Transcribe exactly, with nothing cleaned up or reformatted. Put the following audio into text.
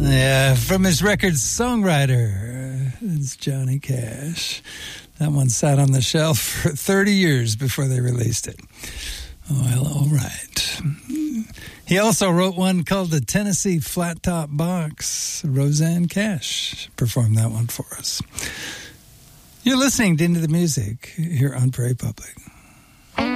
Yeah, from his record Songwriter, it's Johnny Cash. That one sat on the shelf for thirty years before they released it. Well, all right. He also wrote one called the Tennessee Flat Top Box. Roseanne Cash performed that one for us. You're listening to Into the Music here on Prairie Public.